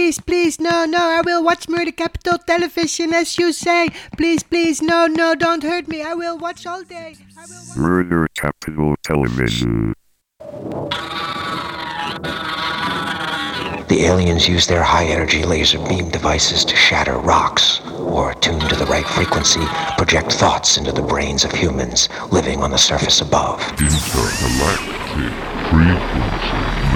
Please, please, no, I will watch Murder Capital Television as you say. Please, please, no, don't hurt me. I will watch all day. Murder Capital Television. The aliens use their high-energy laser beam devices to shatter rocks, or, tuned to the right frequency, project thoughts into the brains of humans living on the surface above. Intergalactic frequency.